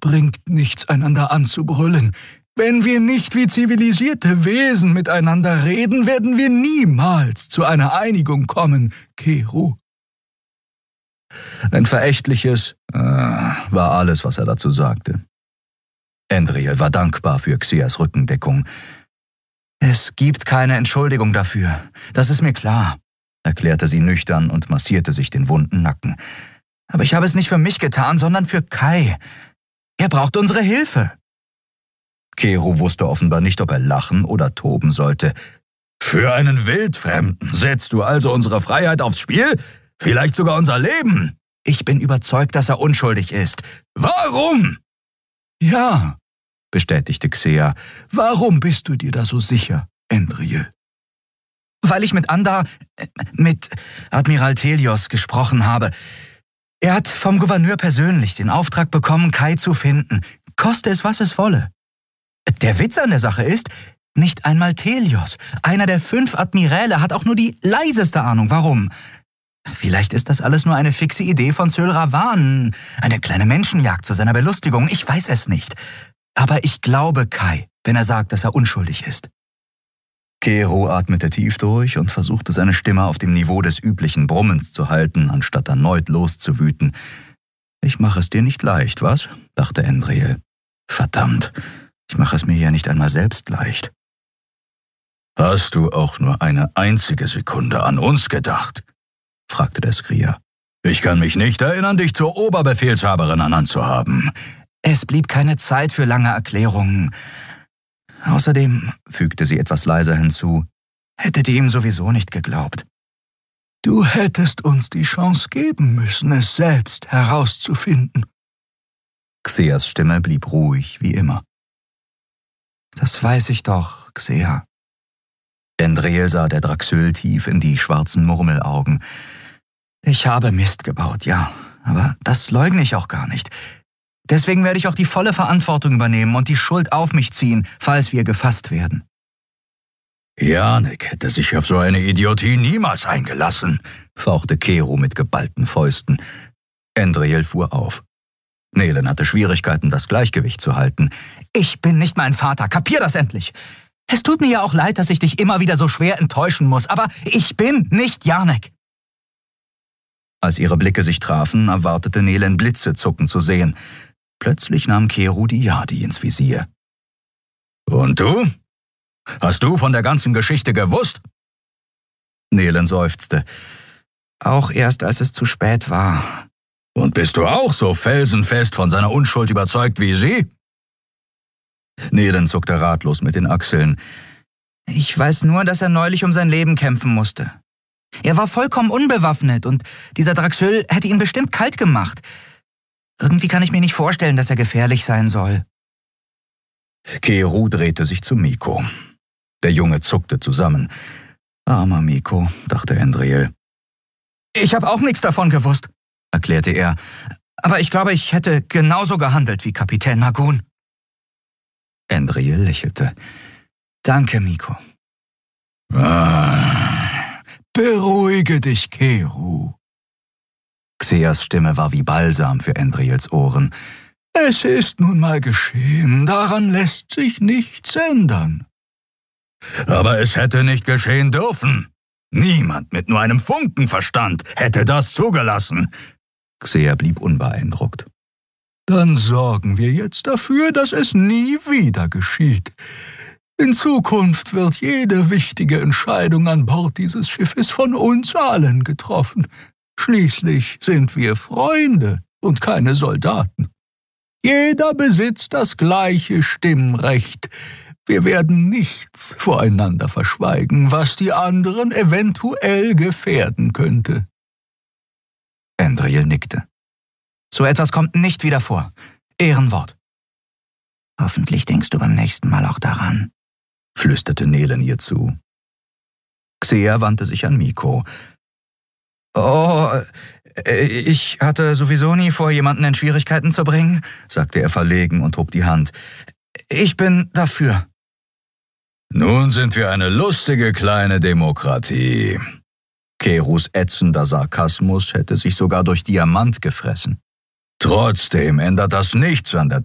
bringt nichts, einander anzubrüllen. Wenn wir nicht wie zivilisierte Wesen miteinander reden, werden wir niemals zu einer Einigung kommen, Keru. Ein verächtliches war alles, was er dazu sagte. Endriel war dankbar für Xeas Rückendeckung. »Es gibt keine Entschuldigung dafür, das ist mir klar«, erklärte sie nüchtern und massierte sich den wunden Nacken. »Aber ich habe es nicht für mich getan, sondern für Kai. Er braucht unsere Hilfe.« Keru wusste offenbar nicht, ob er lachen oder toben sollte. »Für einen Wildfremden setzt du also unsere Freiheit aufs Spiel? Vielleicht sogar unser Leben?« »Ich bin überzeugt, dass er unschuldig ist.« »Warum?« »Ja«, bestätigte Xea. »Warum bist du dir da so sicher, Endriel?« »Weil ich mit Admiral Telios gesprochen habe. Er hat vom Gouverneur persönlich den Auftrag bekommen, Kai zu finden, koste es, was es wolle. Der Witz an der Sache ist, nicht einmal Telios, einer der 5 Admiräle, hat auch nur die leiseste Ahnung, warum. Vielleicht ist das alles nur eine fixe Idee von Syl Ravan, eine kleine Menschenjagd zu seiner Belustigung, ich weiß es nicht. Aber ich glaube Kai, wenn er sagt, dass er unschuldig ist.« Keru atmete tief durch und versuchte seine Stimme auf dem Niveau des üblichen Brummens zu halten, anstatt erneut loszuwüten. »Ich mache es dir nicht leicht, was?« dachte Endriel. »Verdammt, ich mache es mir ja nicht einmal selbst leicht.« »Hast du auch nur eine einzige Sekunde an uns gedacht?« fragte der Skrier. »Ich kann mich nicht erinnern, dich zur Oberbefehlshaberin ernannt zu haben.« »Es blieb keine Zeit für lange Erklärungen. Außerdem«, fügte sie etwas leiser hinzu, »hättet ihr ihm sowieso nicht geglaubt.« »Du hättest uns die Chance geben müssen, es selbst herauszufinden.« Xeas Stimme blieb ruhig wie immer. »Das weiß ich doch, Xea.« Endriel sah der Draxyl tief in die schwarzen Murmelaugen. »Ich habe Mist gebaut, ja, aber das leugne ich auch gar nicht. Deswegen werde ich auch die volle Verantwortung übernehmen und die Schuld auf mich ziehen, falls wir gefasst werden.« »Janek hätte sich auf so eine Idiotie niemals eingelassen«, fauchte Keru mit geballten Fäusten. Endriel fuhr auf. Nehlen hatte Schwierigkeiten, das Gleichgewicht zu halten. »Ich bin nicht mein Vater, kapier das endlich! Es tut mir ja auch leid, dass ich dich immer wieder so schwer enttäuschen muss, aber ich bin nicht Janek.« Als ihre Blicke sich trafen, erwartete Nehlen Blitze zucken zu sehen. Plötzlich nahm Keru die Yadi ins Visier. »Und du? Hast du von der ganzen Geschichte gewusst?« Nehlen seufzte. »Auch erst, als es zu spät war.« »Und bist du auch so felsenfest von seiner Unschuld überzeugt wie sie?« Nehlen zuckte ratlos mit den Achseln. »Ich weiß nur, dass er neulich um sein Leben kämpfen musste. Er war vollkommen unbewaffnet und dieser Draxyl hätte ihn bestimmt kalt gemacht. Irgendwie kann ich mir nicht vorstellen, dass er gefährlich sein soll.« Keru drehte sich zu Miko. Der Junge zuckte zusammen. »Armer Miko«, dachte Endriel. »Ich habe auch nichts davon gewusst«, erklärte er. »Aber ich glaube, ich hätte genauso gehandelt wie Kapitän Magun.« Endriel lächelte. »Danke, Miko.« »Beruhige dich, Keru.« Xeas Stimme war wie Balsam für Endriels Ohren. »Es ist nun mal geschehen, daran lässt sich nichts ändern.« »Aber es hätte nicht geschehen dürfen. Niemand mit nur einem Funkenverstand hätte das zugelassen.« Xea blieb unbeeindruckt. »Dann sorgen wir jetzt dafür, dass es nie wieder geschieht. In Zukunft wird jede wichtige Entscheidung an Bord dieses Schiffes von uns allen getroffen. Schließlich sind wir Freunde und keine Soldaten. Jeder besitzt das gleiche Stimmrecht. Wir werden nichts voreinander verschweigen, was die anderen eventuell gefährden könnte.« Endriel nickte. »So etwas kommt nicht wieder vor. Ehrenwort.« »Hoffentlich denkst du beim nächsten Mal auch daran«, flüsterte Nehlen ihr zu. Xea wandte sich an Miko. »Oh, ich hatte sowieso nie vor, jemanden in Schwierigkeiten zu bringen«, sagte er verlegen und hob die Hand. »Ich bin dafür.« »Nun sind wir eine lustige kleine Demokratie.« Kerus ätzender Sarkasmus hätte sich sogar durch Diamant gefressen. »Trotzdem ändert das nichts an der